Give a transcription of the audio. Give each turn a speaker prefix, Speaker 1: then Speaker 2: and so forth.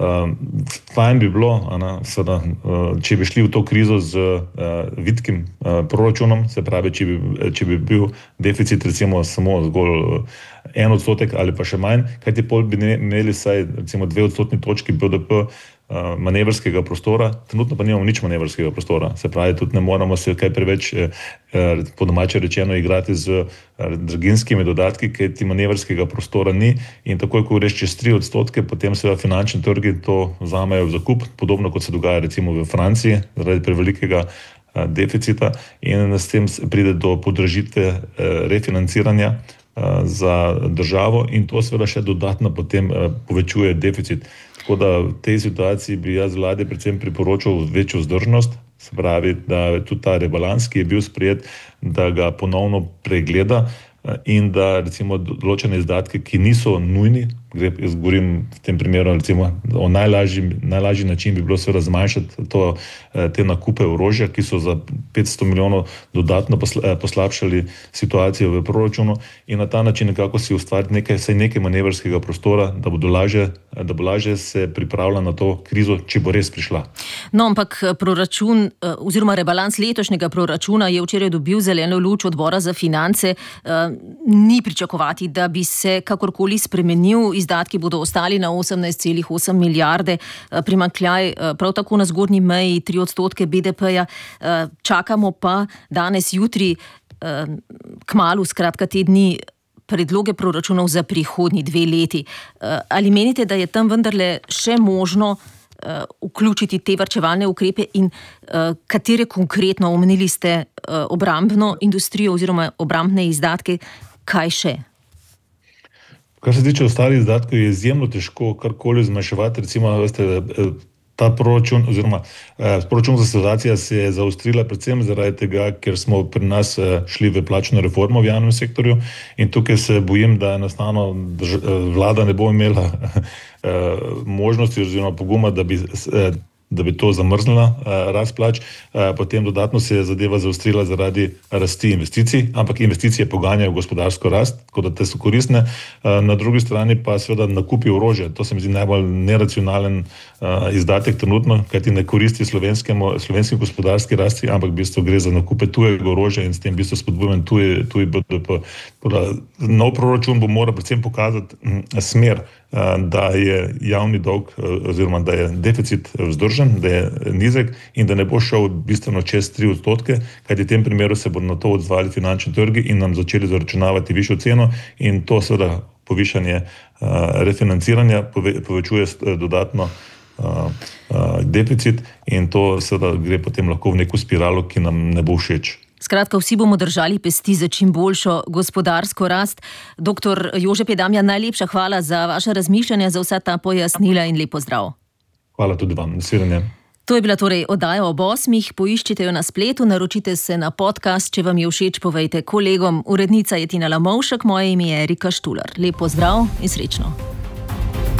Speaker 1: Fajn bi bilo, če bi šli v to krizo z vitkim proračunom, se pravi, če bi bil deficit recimo samo zgolj 1% ali pa še manj, kajti pol bi imeli vsaj recimo 2% točki BDP manevrskega prostora, trenutno pa nimamo nič manevrskega prostora, se pravi, tudi ne moramo se kaj preveč po domače rečeno igrati z draginjskimi dodatki, kajti manevrskega prostora ni in takoj, ko greš čez 3%, potem seveda finančni trgi to vzamejo v zakup, podobno kot se dogaja recimo v Franciji, zaradi prevelikega deficita in s tem pride do podražitve refinanciranja za državo in to seveda še dodatno potem povečuje deficit. Tako da v tej situaciji bi jaz vladi predvsem priporočal večjo vzdržnost, se pravi, da tudi ta rebalans, ki je bil sprejet, da ga ponovno pregleda in da recimo določene izdatke, ki niso nujni, jaz govorim v tem primeru recimo o najlažji način bi bilo seveda zmanjšati te nakupe orožja, ki so za 500 milijonov dodatno poslabšali situacijo v proračunu in na ta način nekako si ustvariti nekaj manevrskega prostora, da bo lažje se pripravila na to krizo, če bo res prišla.
Speaker 2: No, ampak proračun oziroma rebalans letošnjega proračuna je včeraj dobil zeleno luč odbora za finance. Ni pričakovati, da bi se kakorkoli spremenil. Izdatki bodo ostali na 18,8 milijarde, primanjkljaj prav tako na zgornji meji 3% BDP-ja. Čakamo pa danes, jutri, kmalu, skratka te dni, predloge proračunov za prihodnji 2 leti. Ali menite, da je tam vendarle še možno vključiti te varčevalne ukrepe in katere konkretno, omenili ste obrambno industrijo oziroma obrambne izdatke, kaj še?
Speaker 1: Kar se tiče ostalih izdatkov, je izjemno težko karkoli zmanjševati. Recimo, ta proračun oziroma proračunska situacija se je zaostrila predvsem zaradi tega, ker smo pri nas šli v plačno reformo v javnem sektorju in tukaj se bojim, da enostavno vlada ne bo imela možnosti oziroma poguma, da bi to zamrznila, rast plač. Potem dodatno se je zadeva zaostrila zaradi rasti investicij, ampak investicije poganjajo gospodarsko rast, tako da te so koristne. Na drugi strani pa seveda nakupi orožja. To se mi zdi najbolj neracionalen izdatek trenutno, kajti ne koristi slovenski gospodarski rasti, ampak v bistvu gre za nakupe tujega orožja in s tem v bistvu spodbujen tuji BDP. Nov proračun bo moral predvsem pokazati smer, da je javni dolg oziroma da je deficit vzdržen, da je nizek in da ne bo šel bistveno čez 3%, kajti v tem primeru se bodo na to odzvali finančni trgi in nam začeli zaračunavati višjo ceno in to seveda povišanje refinanciranja povečuje dodatno deficit in to seveda gre potem lahko v neko spiralo, ki nam ne bo všeč.
Speaker 2: Skratka, vsi bomo držali pesti za čim boljšo gospodarsko rast. Doktor Jože Pedamjan, najlepša hvala za vaše razmišljanja, za vsa ta pojasnila in lep pozdrav.
Speaker 1: Hvala tudi vam. Nasvidenje.
Speaker 2: To je bila torej oddaja ob 8. Poiščite jo na spletu, naročite se na podcast, če vam je všeč, povejte kolegom. Urednica je Tina Lamovšek, moje ime je Erika Štular. Lep pozdrav in srečno.